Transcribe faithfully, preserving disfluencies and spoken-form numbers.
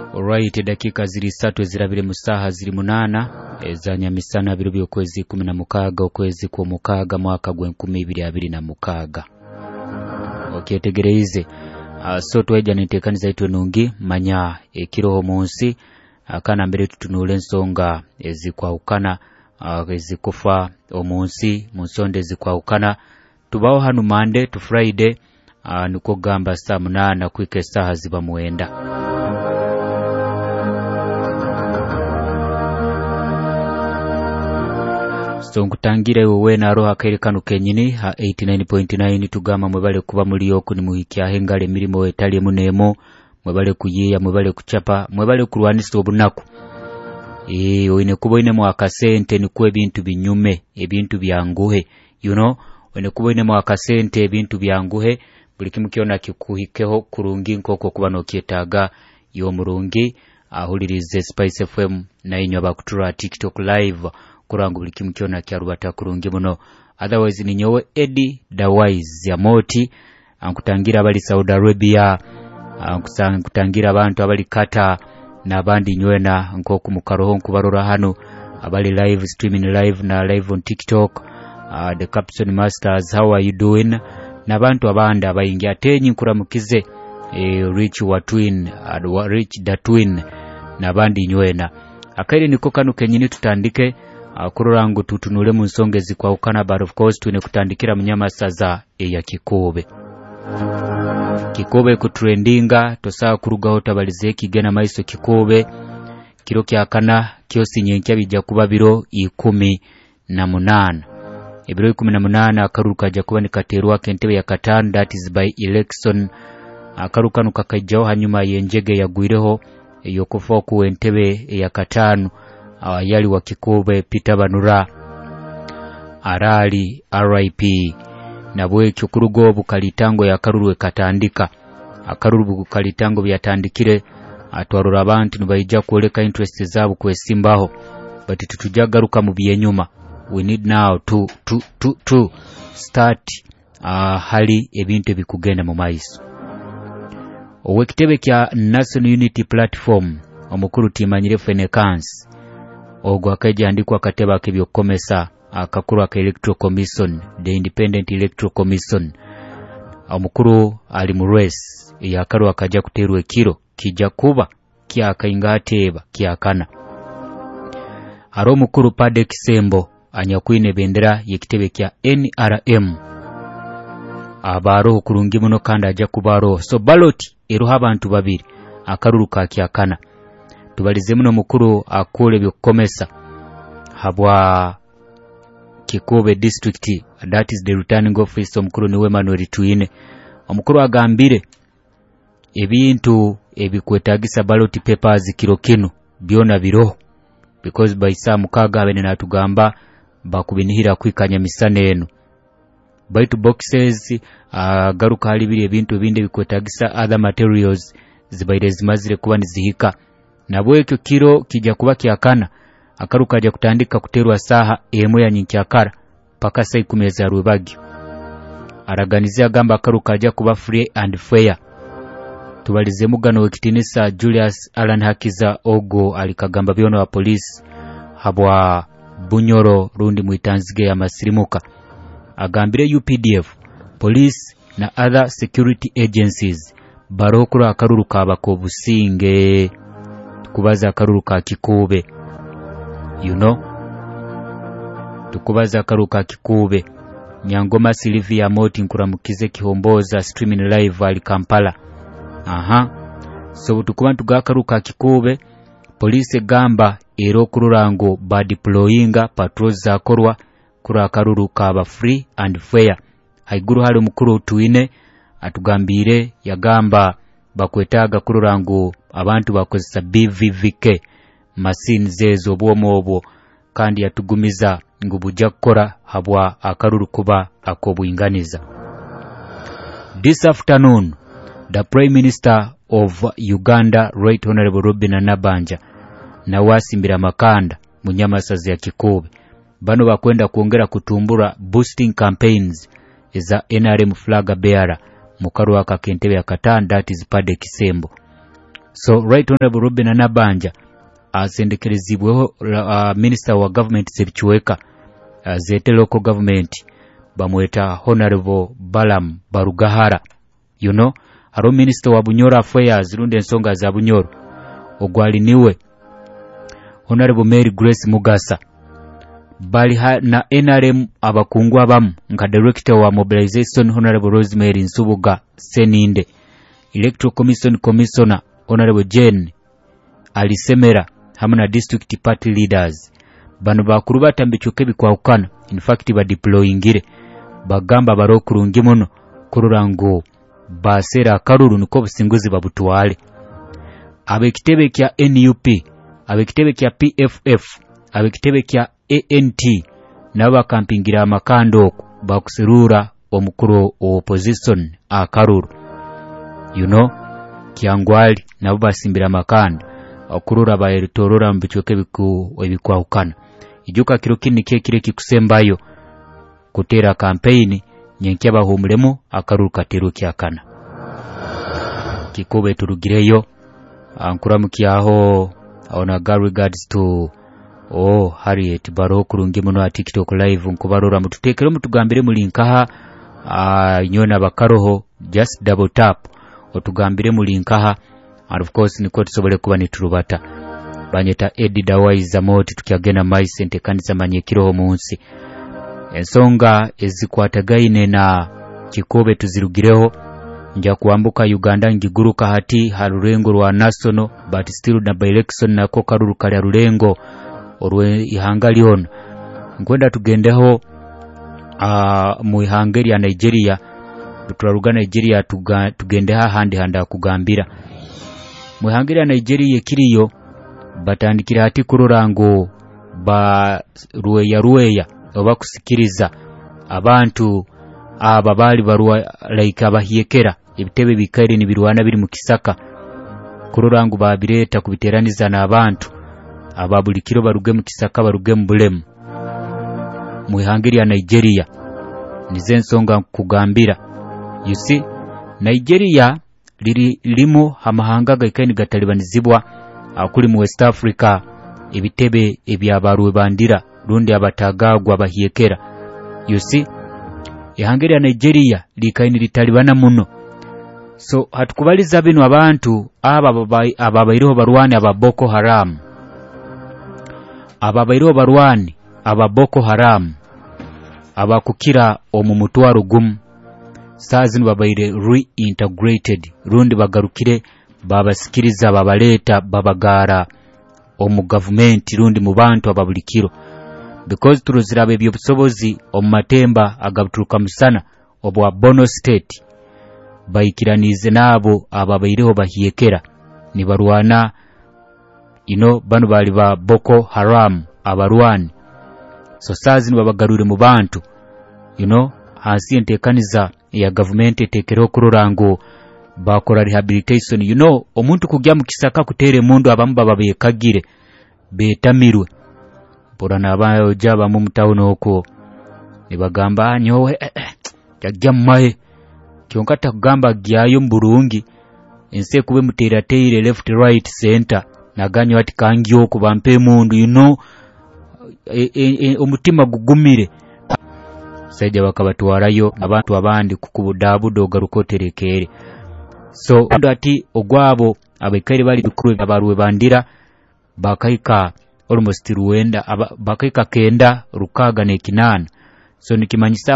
Alright, dakika ziri satu zirabire mu saha ziri munana ezanya misana biro by'okwezi kumi na mukaaga okwezi kwa mukaaga mwaka gwa nkumi ibiri abiri na mukaaga. Okyetegereze uh, so tweja nitekaniza itwe nungi manya ekiroho munsi akana mbere tutunule ensonga ezikwaukana uh, ezikufa omunsi munsonde ezikwaukana tubaho hanu Monday to Friday uh, niko gamba saa munana kwike saha ziba muenda. So nkutangire wewe na roha kairikanu kenyini ha eighty-nine point nine tugama mwebale kuba mulioku ni muhikia hengale milimo etali munemo mwebale kuyiya mwebale kuchapa mwebale kurwanisa obunaku eh oine kuba ine mwakasente ni kuwe bintu binyume ebintu byanguhe you know oine kuba ine mwakasente ebintu byanguhe buli kimu kiona kikuhikeho kurungi nkoko kuba no kietaga yo murungi ahulirize Spice F M na inyo bakutura TikTok live kurangu buli kimu kiona kyarubata kurungi muno. Otherwise ni nyowe Eddie Dawise ya moti ankutangira abali Saudi Arabia ankutangira abantu abali Qatar na bandi nywena nkoku mukaroho nkubarora hano abali live streaming live na live on TikTok. Uh, the Captain Masters, how are you doing? Na bantu abanda abayingia tenyi nkuramukize eh, Rich wa Twin uh, Rich da Twin na bandi nywena akaire niko kanu kenyini tutandike uh, kurorangu tutunule mu nsonge zikwaukana but of course tune kutandikira munyama saza e ya Kikobe Kikobe ku trendinga tosa kurugaho tabalize kigena maiso Kikobe kiro kyakana kyosi nyenkya bijja kuba biro ikumi na munana ebiro ikumi na munana akaruka ajja kuba ni katerwa kentebe ya Katanu, that is by election. Akaruka nukakajjaho hanyuma yenjege yagwireho yokufa ku entebe ya Katanu uh, yali wa Kikobe Peter Banura arali R I P nabwe cyukurugo bukalitango ya karurwe katandika akaruru bukalitango byatandikire atwarura abantu nibayija kuoleka interest zabo kwesimbaho but tutujagaruka mu byenyuma. We need now to to to to start uh, hali ebintu bikugenda mu maiso. Owekitebe kya National Unity Platform omukuru timanyire Fenekans ogwa kaje andikwa kateba kebyo komesa akakuru ka Electoral Commission, the Independent Electoral Commission. Omukuru ali mu race yakaru akaja kuterwe kiro kijja kuba kya kaingateba kya kana. Aro mukuru Pade Kisembo anyakwine bendera yekitebe kya N R M abaro kurungi muno kandi aja kubaro so ballot eruha abantu babiri akaruruka kyakana tubalize muno mukuru akole byokomesa habwa Kikobe district, that is the returning officer omukuru niwe Manuel Twine. Omukuru agambire ebintu ebikwetagisa ballot papers kiro kino byona biro because by some kaga bene natugamba bakubinihira kwikanya misane eno baitu boxes uh, garuka hali bili ebintu binde bikwetagisa other materials zibaire zimazire kuba nizihika nabwekyo kiro kijja kuba kyakana akaruka aja kutandika kuterwa saha emu ya nyikyakara paka sai kumeza rubagi araganizia gamba akaruka aja kuba free and fair. Tubalize mugano wekitinisa Julius Alan Hakiza Ogo alikagamba byono wa police habwa Bunyoro rundi muitanzige ya masirimuka agambire U P D F police na other security agencies barokura akaruruka abakobusinge tukubaza akaruruka Kikobe you know tukubaza akaruruka Kikobe Nyangoma Silvia Moti nkuramukize Kihomboza streaming live ali Kampala. Aha so tukuba tugakaruka Kikobe police gamba ero kururango ba deployinga patrols zakorwa kura karuruka aba free and fair. Haiguru hali mukuru Twine atugambire yagamba bakwetaga kururango abantu bakozesa B V V K machine zezo bwomobo kandi yatugumiza ngubujja kukora habwa akaruru kuba akobuyinganiza. This afternoon the Prime Minister of Uganda Right Honorable Robin Nabanja na wasimbira makanda munyamasazi ya Kikobe bano bakwenda kuongera kutumbura boosting campaigns za N R M flag bearer mukaru aka kentebe ya Katanu, that is Pade Kisembo. So Right Honorable Robin Anabanja asendekerezibweho uh, Minister wa Government Serichweka uh, zete local government bamweta Honorable Balam Barugahara. You know, haro Minister wa Bunyoro Affairs runde ensonga za Bunyoro ogwali niwe Honorable Mary Grace Mugasa. Bali ha, na N R M abakungu abamu nka Director wa Mobilization Honorable Rosemary Nsubuga Seninde, Electoral Commission Commissioner Honorable Jane Alisemera hamwe na District Party Leaders. Bano bakuru batambicuke bikwawukana, in fact ba deployingire bagamba barokurungi muno kururango basera akaruru nuko businguzi babutwale. Abekitebe kya N U P, abekitebe kya P F F, abekitebe kya A N T nabo bakampingira amakando bakuserura omukuru o opposition akaruru. You know, Kiangwali nabo basimbira amakanda okurura baeritorora mbichoke biku ebikwawukana. Ijuka kiro kini kekire kikusembayo kutera campaign nyenke bahumulemu akaruru katero kyakana. Kikobe turugireyo ankuramukiyaho ona God regards to oh Harriet Baro kurungi muno a TikTok live nkubarura mututekero mutugambire mulinkaha uh, nyona bakaroho just double tap otugambire mulinkaha, and of course niko tusobole kuba niturubata banyeta Eddie Dawaiza moti tukyagena maisente kanisa manyekiroho munsi ensonga ezikwatagaine na Kikobe tuzirugireho. Nja kuambuka Uganda ngiguruka hati harurengo rwa national but still na by election na ko karuru kali rurengo orwe ihangali on ngwenda tugendeho uh, mu ihangeri ya Nigeria turaruga Nigeria tuga, tugendeha handi handa kugambira mu ihangeri ya Nigeria kiriyo batandikira hati kururango ba ruweya ruweya obakusikiriza abantu aba bali barwa like abahiyekera ibitebe bikaire ni birwana biri mu kisaka kururango babireta kubiteraniza na abantu ababulikiro baruge mu kisaka baruge mu bulemu mu ihangeri ya Nigeria nize nsonga kugambira. You see, Nigeria liri limo hamahanga gaikaini gatalibanizibwa akuli mu West Africa ibitebe ebyabaruwe bandira rundi abatagagwa bahiyekera. You see, ihangeri ya Nigeria likaini litalibana muno. So hatukubaliza bino abantu aba ababairiho barwani aba Boko Haram ababairiho barwani aba Boko Haram abakukira omumutwaro gumu sazini babaire reintegrated rundi bagarukire babasikiriza babaleta babagara omu government rundi mu bantu ababulikiro because turuzirabe byo busobozi omumatemba agabuturuka musana obwa Bono State bayikiranize nabo ababaireho bahiyekera ni barwana ino banu bali ba Boko Haram abarwani. So sazini babagarure mu bantu you know hasi entekaniza ya government etekero kururango bakora rehabilitation. You know omuntu kugya mu kisaka kutere mundu abamu bababekagire betamirwe porana abayo jaba mu mtauno oko nibagamba nyowe jajja mmaye kyonkata kugamba gyayo mburungi ense kube mutera teire left right center naganyo ati kangyo kubampe mundu you know e, e, e, omutima gugumire saija bakabatwarayo abantu abandi kukubudabu dogarukoterekere. So ndo ati ogwabo abekere bali bikuru abaruwe bandira bakaika almost ruenda bakaika kenda rukaga ne kinana. So nikimanyisa